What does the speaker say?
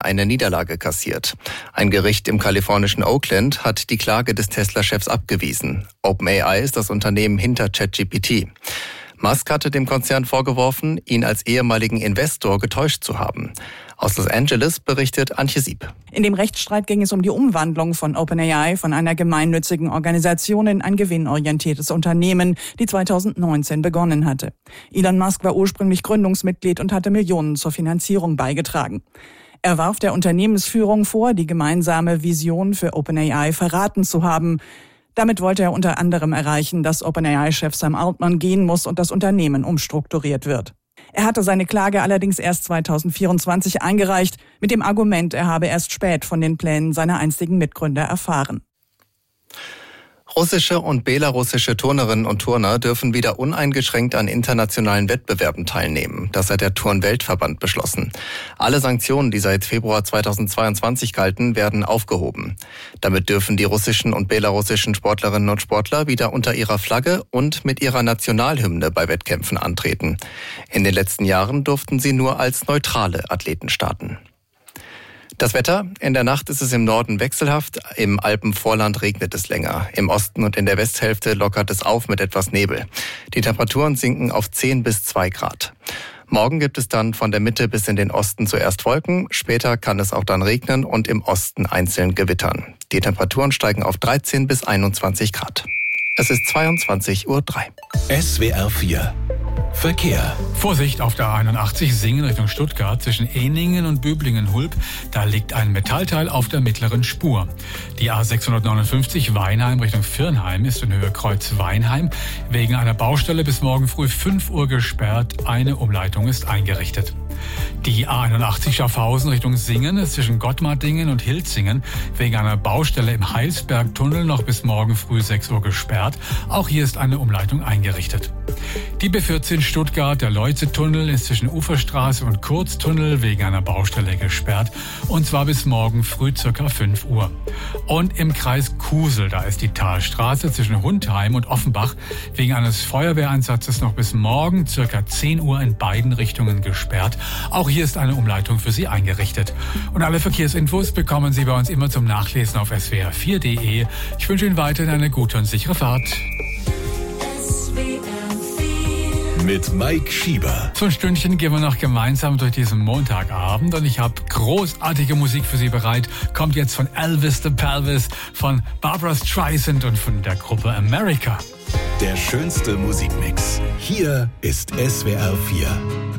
eine Niederlage kassiert. Ein Gericht im kalifornischen Oakland hat die Klage des Tesla-Chefs abgewiesen. OpenAI ist das Unternehmen hinter ChatGPT. Musk hatte dem Konzern vorgeworfen, ihn als ehemaligen Investor getäuscht zu haben. Aus Los Angeles berichtet Antje Sieb. In dem Rechtsstreit ging es um die Umwandlung von OpenAI von einer gemeinnützigen Organisation in ein gewinnorientiertes Unternehmen, die 2019 begonnen hatte. Elon Musk war ursprünglich Gründungsmitglied und hatte Millionen zur Finanzierung beigetragen. Er warf der Unternehmensführung vor, die gemeinsame Vision für OpenAI verraten zu haben. Damit wollte er unter anderem erreichen, dass OpenAI-Chef Sam Altman gehen muss und das Unternehmen umstrukturiert wird. Er hatte seine Klage allerdings erst 2024 eingereicht, mit dem Argument, er habe erst spät von den Plänen seiner einstigen Mitgründer erfahren. Russische und belarussische Turnerinnen und Turner dürfen wieder uneingeschränkt an internationalen Wettbewerben teilnehmen. Das hat der Turn-Weltverband beschlossen. Alle Sanktionen, die seit Februar 2022 galten, werden aufgehoben. Damit dürfen die russischen und belarussischen Sportlerinnen und Sportler wieder unter ihrer Flagge und mit ihrer Nationalhymne bei Wettkämpfen antreten. In den letzten Jahren durften sie nur als neutrale Athleten starten. Das Wetter: In der Nacht ist es im Norden wechselhaft, im Alpenvorland regnet es länger. Im Osten und in der Westhälfte lockert es auf mit etwas Nebel. Die Temperaturen sinken auf 10 bis 2 Grad. Morgen gibt es dann von der Mitte bis in den Osten zuerst Wolken, später kann es auch dann regnen und im Osten einzeln gewittern. Die Temperaturen steigen auf 13 bis 21 Grad. Es ist 22:03 Uhr. SWR 4 Verkehr. Vorsicht auf der A81 Singen Richtung Stuttgart zwischen Ehningen und Böblingen-Hulb. Da liegt ein Metallteil auf der mittleren Spur. Die A659 Weinheim Richtung Virnheim ist in Höhe Kreuz Weinheim wegen einer Baustelle bis morgen früh 5 Uhr gesperrt. Eine Umleitung ist eingerichtet. Die A81 Schaffhausen Richtung Singen ist zwischen Gottmardingen und Hilzingen wegen einer Baustelle im Heilsbergtunnel noch bis morgen früh 6 Uhr gesperrt. Auch hier ist eine Umleitung eingerichtet. Die B14 Stuttgart, der Leuze-Tunnel ist zwischen Uferstraße und Kurztunnel wegen einer Baustelle gesperrt. Und zwar bis morgen früh ca. 5 Uhr. Und im Kreis Kusel, da ist die Talstraße zwischen Hundheim und Offenbach wegen eines Feuerwehreinsatzes noch bis morgen ca. 10 Uhr in beiden Richtungen gesperrt. Auch hier ist eine Umleitung für Sie eingerichtet. Und alle Verkehrsinfos bekommen Sie bei uns immer zum Nachlesen auf swr4.de. Ich wünsche Ihnen weiterhin eine gute und sichere Fahrt. Mit Mike Schieber. So ein Stündchen gehen wir noch gemeinsam durch diesen Montagabend und ich habe großartige Musik für Sie bereit. Kommt jetzt von Elvis the Pelvis, von Barbra Streisand und von der Gruppe America. Der schönste Musikmix. Hier ist SWR 4.